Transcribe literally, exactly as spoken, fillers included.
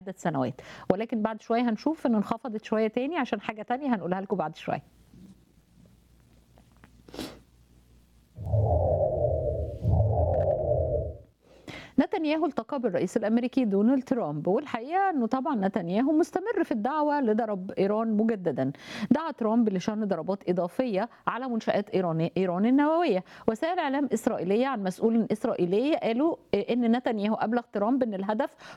عدة سنوات، ولكن بعد شوية هنشوف إن انخفضت شوية تاني عشان حاجة تانية هنقولها لكم بعد شوية. نتنياهو التقى بالرئيس الامريكي دونالد ترامب، والحقيقه انه طبعا نتنياهو مستمر في الدعوه لضرب ايران مجددا. دعا ترامب لشن ضربات اضافيه على منشات ايران ايران النوويه. وسائل اعلام اسرائيليه عن مسؤول اسرائيلي قالوا ان نتنياهو ابلغ ترامب ان الهدف